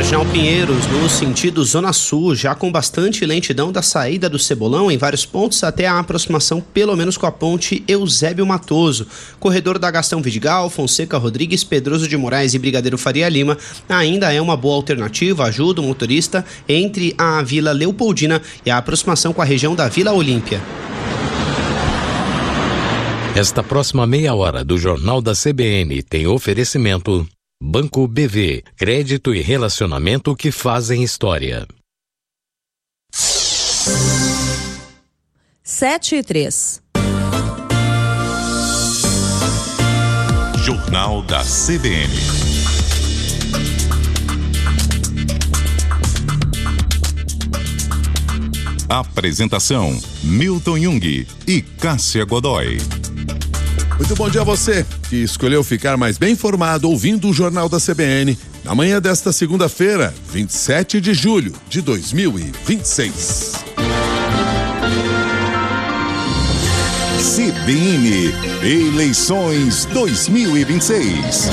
Marginal Pinheiros, no sentido Zona Sul, já com bastante lentidão da saída do Cebolão em vários pontos até a aproximação pelo menos com a ponte Eusébio Matoso. Corredor da Gastão Vidigal, Fonseca Rodrigues, Pedroso de Moraes e Brigadeiro Faria Lima ainda é uma boa alternativa, ajuda o motorista entre a Vila Leopoldina e a aproximação com a região da Vila Olímpia. Esta próxima meia hora do Jornal da CBN tem oferecimento Banco BV, crédito e relacionamento que fazem história. 7:03. Jornal da CBN. Apresentação: Milton Jung e Cássia Godoy. Muito bom dia a você que escolheu ficar mais bem informado ouvindo o Jornal da CBN na manhã desta segunda-feira, 27 de julho de 2026. CBN Eleições 2026.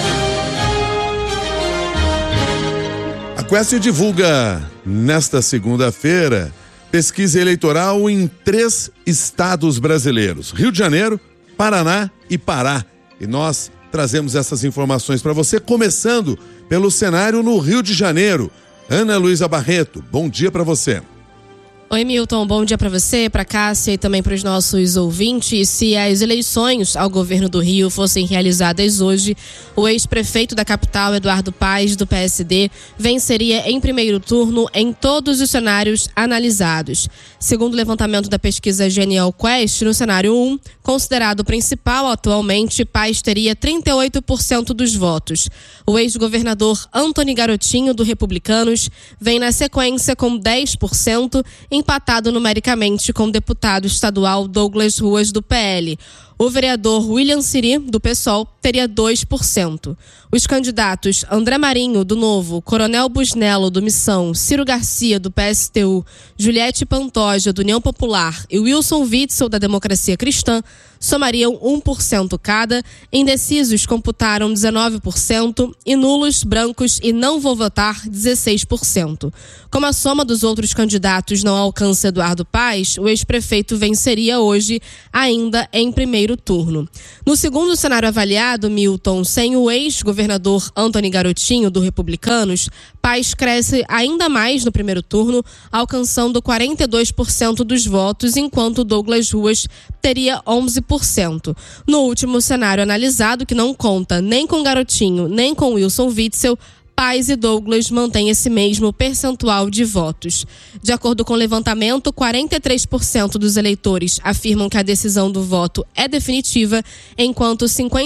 A Quest divulga nesta segunda-feira pesquisa eleitoral em 3 estados brasileiros: Rio de Janeiro, Paraná e Pará. E nós trazemos essas informações para você, começando pelo cenário no Rio de Janeiro. Ana Luísa Barreto, bom dia para você. Oi, Milton, bom dia para você, para Cássia e também para os nossos ouvintes. Se as eleições ao governo do Rio fossem realizadas hoje, o ex-prefeito da capital, Eduardo Paes, do PSD, venceria em primeiro turno em todos os cenários analisados. Segundo o levantamento da pesquisa Genial Quest, no cenário 1, considerado principal atualmente, Paes teria 38% dos votos. O ex-governador Antony Garotinho, do Republicanos, vem na sequência com 10%, empatado numericamente com o deputado estadual Douglas Ruas, do PL. O vereador William Siri, do PSOL, teria 2%. Os candidatos André Marinho, do Novo, Coronel Busnello, do Missão, Ciro Garcia, do PSTU, Juliette Pantoja, do União Popular e Wilson Witzel, da Democracia Cristã, somariam 1% cada. Indecisos computaram 19% e nulos, brancos e não vou votar 16%. Como a soma dos outros candidatos não alcança Eduardo Paes, o ex-prefeito venceria hoje ainda em primeiro turno. No segundo cenário avaliado, Milton, sem o ex-governador Antony Garotinho, do Republicanos, Paes cresce ainda mais no primeiro turno, alcançando 42% dos votos, enquanto Douglas Ruas teria 11%. No último cenário analisado, que não conta nem com Garotinho nem com Wilson Witzel, Paes e Douglas mantêm esse mesmo percentual de votos. De acordo com o levantamento, 43% dos eleitores afirmam que a decisão do voto é definitiva, enquanto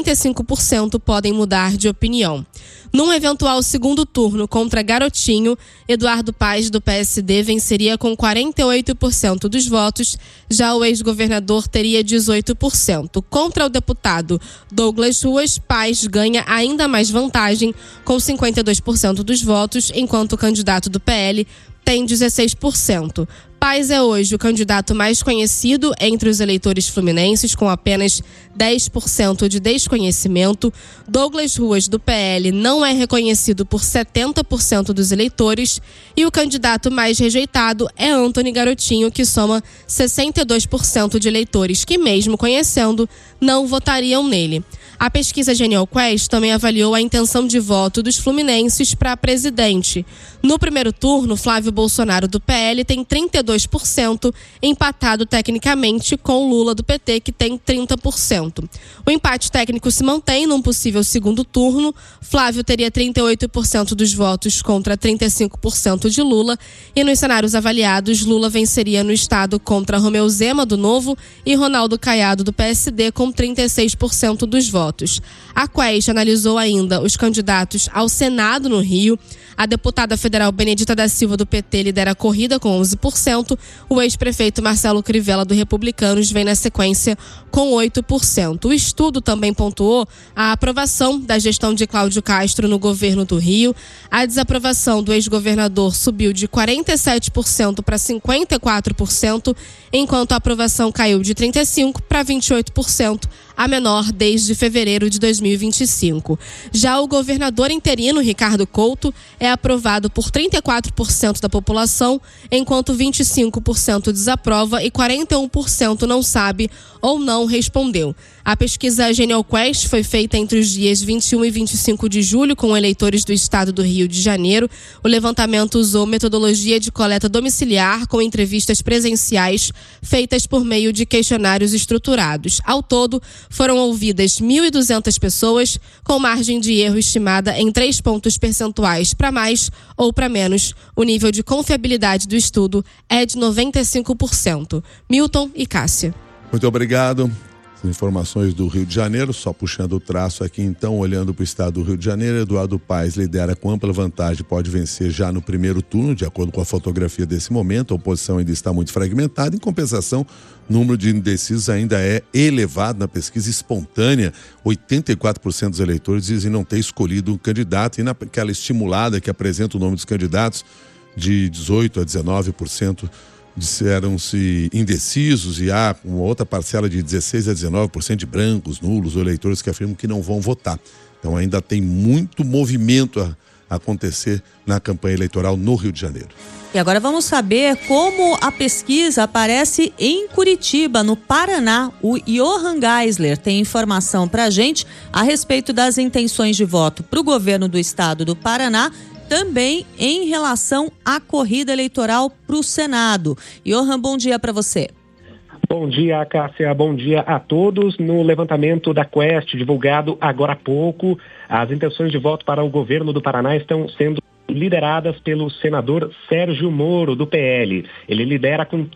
55% podem mudar de opinião. Num eventual segundo turno contra Garotinho, Eduardo Paes, do PSD, venceria com 48% dos votos, já o ex-governador teria 18%. Contra o deputado Douglas Ruas, Paes ganha ainda mais vantagem, com 52% dos votos, enquanto o candidato do PL tem 16%. Paes é hoje o candidato mais conhecido entre os eleitores fluminenses, com apenas 10% de desconhecimento. Douglas Ruas, do PL, não é reconhecido por 70% dos eleitores. E o candidato mais rejeitado é Antony Garotinho, que soma 62% de eleitores que, mesmo conhecendo, não votariam nele. A pesquisa Genial Quest também avaliou a intenção de voto dos fluminenses para presidente. No primeiro turno, Flávio Bolsonaro, do PL, tem 32%, empatado tecnicamente com Lula, do PT, que tem 30%. O empate técnico se mantém num possível segundo turno. Flávio teria 38% dos votos contra 35% de Lula. E nos cenários avaliados, Lula venceria no estado contra Romeu Zema, do Novo, e Ronaldo Caiado, do PSD, com 36% dos votos. A Quest analisou ainda os candidatos ao Senado no Rio. A deputada federal Benedita da Silva, do PT, lidera a corrida com 11%. O ex-prefeito Marcelo Crivella, do Republicanos, vem na sequência com 8%. O estudo também pontuou a aprovação da gestão de Cláudio Castro no governo do Rio. A desaprovação do ex-governador subiu de 47% para 54%, enquanto a aprovação caiu de 35% para 28%. a menor desde fevereiro de 2025. Já o governador interino, Ricardo Couto, é aprovado por 34% da população, enquanto 25% desaprova e 41% não sabe ou não respondeu. A pesquisa Genial Quest foi feita entre os dias 21 e 25 de julho com eleitores do estado do Rio de Janeiro. O levantamento usou metodologia de coleta domiciliar com entrevistas presenciais feitas por meio de questionários estruturados. Ao todo, foram ouvidas 1.200 pessoas, com margem de erro estimada em 3 pontos percentuais para mais ou para menos. O nível de confiabilidade do estudo é de 95%. Milton e Cássia. Muito obrigado. Informações do Rio de Janeiro, só puxando o traço aqui então, olhando para o estado do Rio de Janeiro, Eduardo Paes lidera com ampla vantagem, pode vencer já no primeiro turno, de acordo com a fotografia desse momento. A oposição ainda está muito fragmentada, em compensação, o número de indecisos ainda é elevado na pesquisa espontânea. 84% dos eleitores dizem não ter escolhido um candidato, e naquela estimulada que apresenta o nome dos candidatos, de 18% a 19% disseram-se indecisos, e há uma outra parcela de 16% a 19% de brancos, nulos ou eleitores que afirmam que não vão votar. Então ainda tem muito movimento a acontecer na campanha eleitoral no Rio de Janeiro. E agora vamos saber como a pesquisa aparece em Curitiba, no Paraná. O Johan Geisler tem informação para a gente a respeito das intenções de voto para o governo do estado do Paraná, também em relação à corrida eleitoral para o Senado. Johan, bom dia para você. Bom dia, Cássia. Bom dia a todos. No levantamento da Quest, divulgado agora há pouco, as intenções de voto para o governo do Paraná estão sendo lideradas pelo senador Sérgio Moro, do PL. Ele lidera com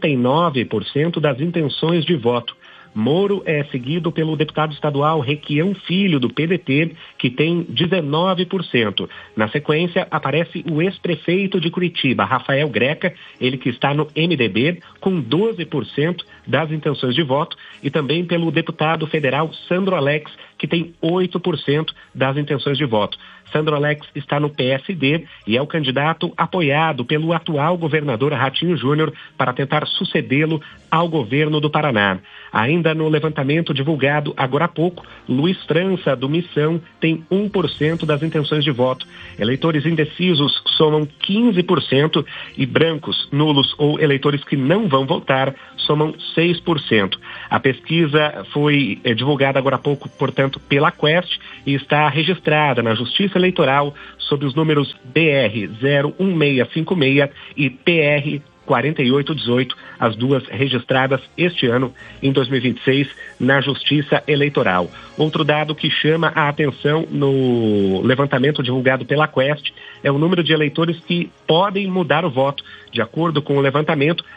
39% das intenções de voto. Moro é seguido pelo deputado estadual Requião Filho, do PDT, que tem 19%. Na sequência, aparece o ex-prefeito de Curitiba, Rafael Greca, ele que está no MDB, com 12% das intenções de voto, e também pelo deputado federal Sandro Alex, que tem 8% das intenções de voto. Sandro Alex está no PSD e é o candidato apoiado pelo atual governador Ratinho Júnior para tentar sucedê-lo ao governo do Paraná. Ainda no levantamento divulgado agora há pouco, Luiz França, do Missão, tem 1% das intenções de voto. Eleitores indecisos somam 15% e brancos, nulos ou eleitores que não vão votar somam 6%. A pesquisa foi divulgada agora há pouco, portanto, pela Quest e está registrada na Justiça Eleitoral sob os números BR 01656 e PR 4818, as duas registradas este ano, em 2026, na Justiça Eleitoral. Outro dado que chama a atenção no levantamento divulgado pela Quest é o número de eleitores que podem mudar o voto. De acordo com o levantamento,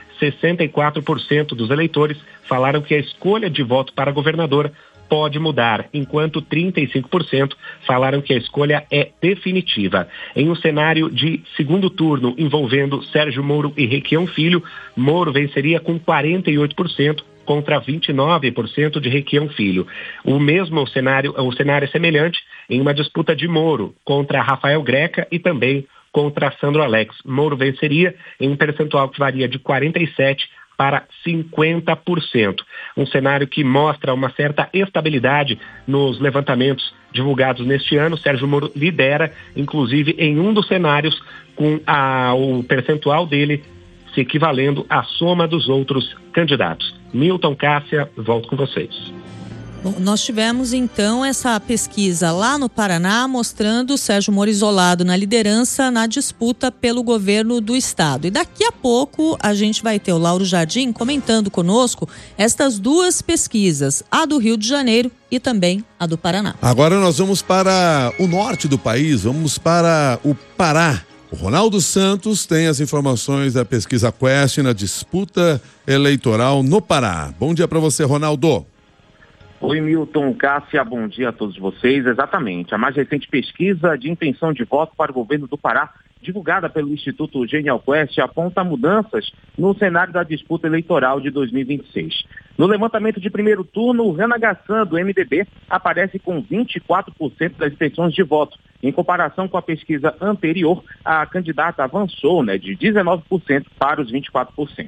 64% dos eleitores falaram que a escolha de voto para governador pode mudar, enquanto 35% falaram que a escolha é definitiva. Em um cenário de segundo turno envolvendo Sérgio Moro e Requião Filho, Moro venceria com 48% contra 29% de Requião Filho. O cenário é semelhante em uma disputa de Moro contra Rafael Greca e também contra Sandro Alex. Moro venceria em um percentual que varia de 47% para 50%. Um cenário que mostra uma certa estabilidade nos levantamentos divulgados neste ano. Sérgio Moro lidera, inclusive, em um dos cenários, com o percentual dele se equivalendo à soma dos outros candidatos. Milton, Cássia, volto com vocês. Bom, nós tivemos então essa pesquisa lá no Paraná mostrando o Sérgio Moro isolado na liderança na disputa pelo governo do estado. E daqui a pouco a gente vai ter o Lauro Jardim comentando conosco estas duas pesquisas, a do Rio de Janeiro e também a do Paraná. Agora nós vamos para o norte do país, vamos para o Pará. O Ronaldo Santos tem as informações da pesquisa Quest na disputa eleitoral no Pará. Bom dia para você, Ronaldo. Oi, Milton, Cássia, bom dia a todos vocês. Exatamente, a mais recente pesquisa de intenção de voto para o governo do Pará, divulgada pelo Instituto Genial Quest, aponta mudanças no cenário da disputa eleitoral de 2026. No levantamento de primeiro turno, o Rana Gassan, do MDB, aparece com 24% das intenções de voto. Em comparação com a pesquisa anterior, a candidata avançou de 19% para os 24%.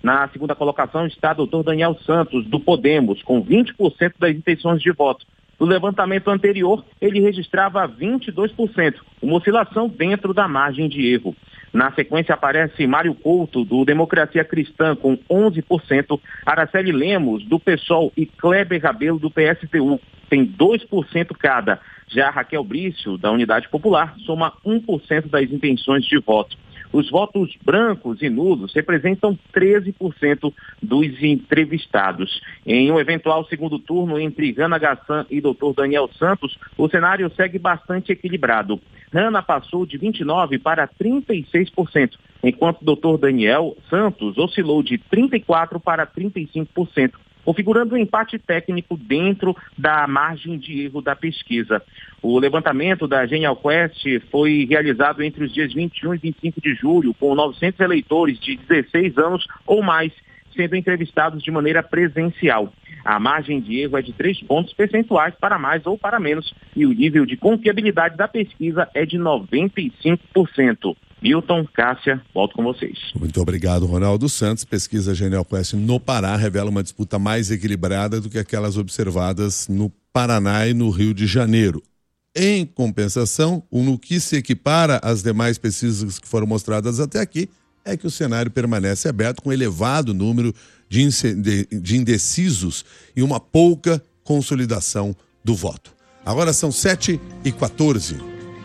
Na segunda colocação está o Dr. Daniel Santos, do Podemos, com 20% das intenções de voto. No levantamento anterior, ele registrava 22%, uma oscilação dentro da margem de erro. Na sequência aparece Mário Couto, do Democracia Cristã, com 11%, Araceli Lemos, do PSOL, e Kleber Rabelo, do PSTU, tem 2% cada. Já Raquel Brício, da Unidade Popular, soma 1% das intenções de voto. Os votos brancos e nulos representam 13% dos entrevistados. Em um eventual segundo turno entre Rana Gassan e Dr. Daniel Santos, o cenário segue bastante equilibrado. Rana passou de 29% para 36%, enquanto Dr. Daniel Santos oscilou de 34% para 35%. Configurando um empate técnico dentro da margem de erro da pesquisa. O levantamento da Genial Quest foi realizado entre os dias 21 e 25 de julho, com 900 eleitores de 16 anos ou mais sendo entrevistados de maneira presencial. A margem de erro é de 3 pontos percentuais para mais ou para menos, e o nível de confiabilidade da pesquisa é de 95%. Milton, Cássia, volto com vocês. Muito obrigado, Ronaldo Santos. Pesquisa Genial Quest no Pará revela uma disputa mais equilibrada do que aquelas observadas no Paraná e no Rio de Janeiro. Em compensação, no que se equipara às demais pesquisas que foram mostradas até aqui, é que o cenário permanece aberto com elevado número de indecisos e uma pouca consolidação do voto. Agora são 7h14.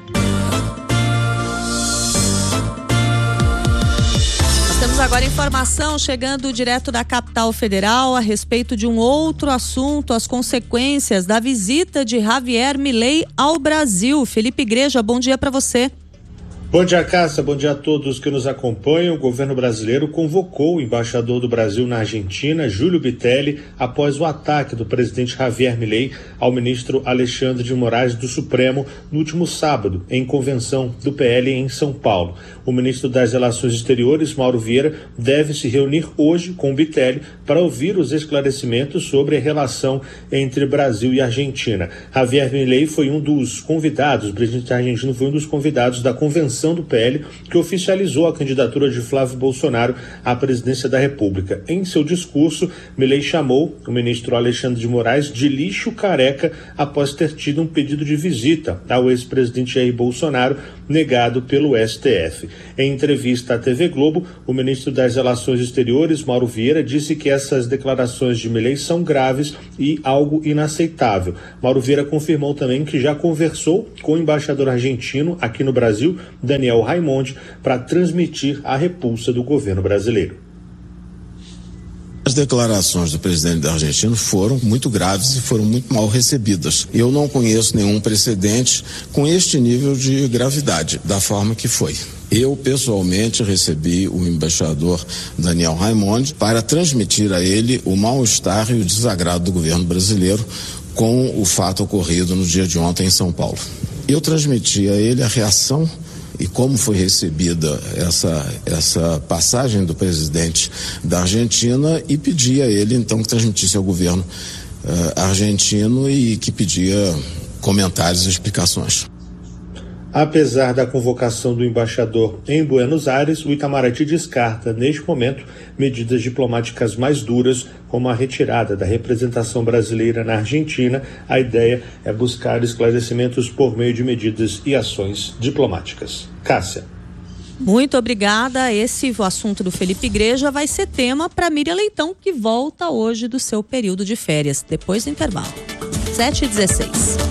Temos agora informação chegando direto da capital federal a respeito de um outro assunto, as consequências da visita de Javier Milei ao Brasil. Felipe Igreja, bom dia para você. Bom dia, Cássia. Bom dia a todos que nos acompanham. O governo brasileiro convocou o embaixador do Brasil na Argentina, Júlio Bitelli, após o ataque do presidente Javier Milei ao ministro Alexandre de Moraes do Supremo no último sábado, em convenção do PL em São Paulo. O ministro das Relações Exteriores, Mauro Vieira, deve se reunir hoje com o Bitelli para ouvir os esclarecimentos sobre a relação entre Brasil e Argentina. Javier Milei foi um dos convidados, o presidente argentino foi um dos convidados da convenção do PL, que oficializou a candidatura de Flávio Bolsonaro à presidência da República. Em seu discurso, Milei chamou o ministro Alexandre de Moraes de lixo careca após ter tido um pedido de visita ao ex-presidente Jair Bolsonaro, negado pelo STF. Em entrevista à TV Globo, o ministro das Relações Exteriores, Mauro Vieira, disse que essas declarações de Milei são graves e algo inaceitável. Mauro Vieira confirmou também que já conversou com o embaixador argentino aqui no Brasil, Daniel Raimondi, para transmitir a repulsa do governo brasileiro. As declarações do presidente da Argentina foram muito graves e foram muito mal recebidas. Eu não conheço nenhum precedente com este nível de gravidade, da forma que foi. Eu, pessoalmente, recebi o embaixador Daniel Raimondi para transmitir a ele o mal-estar e o desagrado do governo brasileiro com o fato ocorrido no dia de ontem em São Paulo. Eu transmiti a ele a reação e como foi recebida essa passagem do presidente da Argentina e pedi a ele, então, que transmitisse ao governo argentino e que pedia comentários e explicações. Apesar da convocação do embaixador em Buenos Aires, o Itamaraty descarta, neste momento, medidas diplomáticas mais duras, como a retirada da representação brasileira na Argentina. A ideia é buscar esclarecimentos por meio de medidas e ações diplomáticas. Cássia. Muito obrigada. Esse o assunto do Felipe Igreja vai ser tema para Miriam Leitão, que volta hoje do seu período de férias, depois do intervalo. 7h16.